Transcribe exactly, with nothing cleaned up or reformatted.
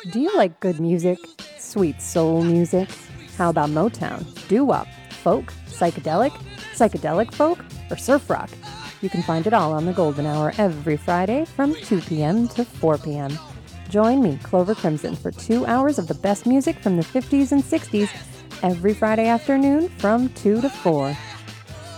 Do you like good music? Sweet soul music? How about Motown, doo-wop, folk, psychedelic, psychedelic folk, or surf rock? You can find it all on the Golden Hour every Friday from two p.m. to four p.m. Join me, Clover Crimson, for two hours of the best music from the fifties and sixties every Friday afternoon from two to four.